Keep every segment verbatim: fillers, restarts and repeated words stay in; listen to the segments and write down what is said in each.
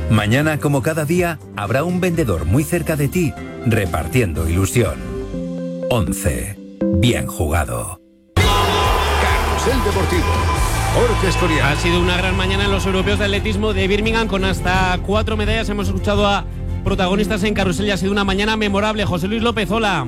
Mañana, como cada día, habrá un vendedor muy cerca de ti, repartiendo ilusión. once. Bien jugado. Carrusel Deportivo. Jorge Escorial. Ha sido una gran mañana en los europeos de atletismo de Birmingham con hasta cuatro medallas. Hemos escuchado a protagonistas en carrusel y ha sido una mañana memorable. José Luis López, hola.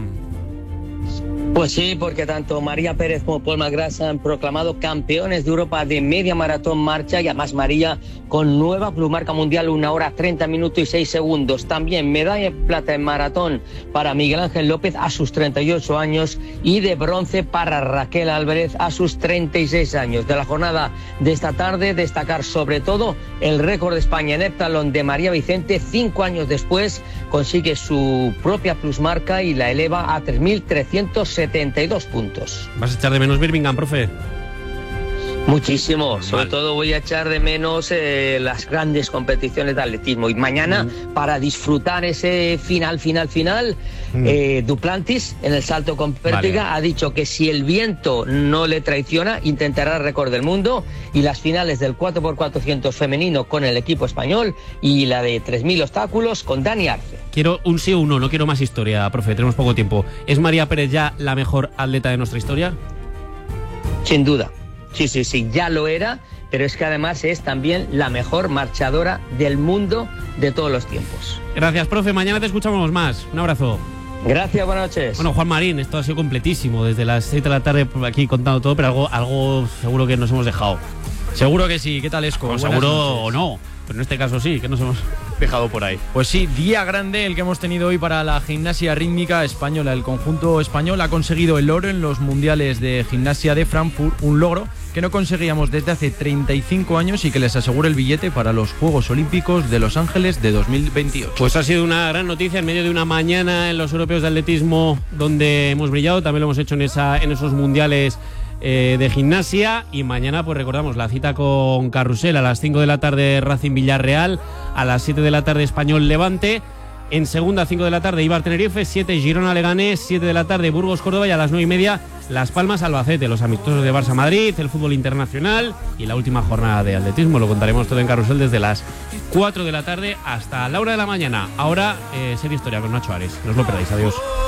Pues sí, porque tanto María Pérez como Paul McGrath han proclamado campeones de Europa de media maratón marcha y además María con nueva plusmarca mundial, una hora treinta minutos y seis segundos. También medalla de plata en maratón para Miguel Ángel López a sus treinta y ocho años y de bronce para Raquel Álvarez a sus treinta y seis años. De la jornada de esta tarde, destacar sobre todo el récord de España en heptatlón de María Vicente. Cinco años después consigue su propia plusmarca y la eleva a tres mil trescientos setenta y dos puntos. ¿Vas a echar de menos Birmingham, profe? Muchísimo, sobre vale. todo voy a echar de menos eh, las grandes competiciones de atletismo y mañana mm. para disfrutar ese final, final, final, mm. eh, Duplantis en el salto con pértiga vale. ha dicho que si el viento no le traiciona intentará el récord del mundo y las finales del cuatro por cuatrocientos femenino con el equipo español y la de tres mil obstáculos con Dani Arce. Quiero un sí o un no, no quiero más historia, profe, tenemos poco tiempo. ¿Es María Pérez ya la mejor atleta de nuestra historia? Sin duda. Sí, sí, sí, ya lo era, pero es que además es también la mejor marchadora del mundo de todos los tiempos. Gracias, profe. Mañana te escuchamos más. Un abrazo. Gracias, buenas noches. Bueno, Juan Marín, esto ha sido completísimo. Desde las seis de la tarde aquí contando todo, pero algo, algo seguro que nos hemos dejado. Seguro que sí. ¿Qué tal, Esco? Pues seguro o no, pero en este caso sí, que nos hemos dejado por ahí. Pues sí, día grande el que hemos tenido hoy para la gimnasia rítmica española. El conjunto español ha conseguido el oro en los mundiales de gimnasia de Frankfurt, un logro que no conseguíamos desde hace treinta y cinco años y que les asegura el billete para los Juegos Olímpicos de Los Ángeles de dos mil veintiocho. Pues ha sido una gran noticia en medio de una mañana en los europeos de atletismo donde hemos brillado, también lo hemos hecho en, esa, en esos mundiales eh, de gimnasia y mañana pues recordamos la cita con Carrusel a las cinco de la tarde Racing Villarreal, a las siete de la tarde Español Levante. En segunda, cinco de la tarde, Eibar Tenerife, siete Girona Leganés, siete de la tarde Burgos Córdoba y a las nueve y media Las Palmas Albacete, los amistosos de Barça Madrid, el fútbol internacional y la última jornada de atletismo. Lo contaremos todo en Carrusel desde las cuatro de la tarde hasta la hora de la mañana. Ahora, eh, serie historia con Nacho Ares. No os lo perdáis. Adiós.